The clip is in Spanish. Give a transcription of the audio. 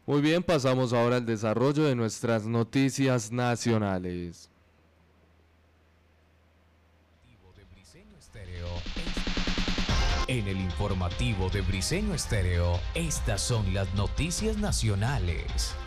Muy bien, pasamos ahora al desarrollo de nuestras noticias nacionales. De Briseño Estéreo. En el informativo de Briseño Estéreo, estas son las noticias nacionales.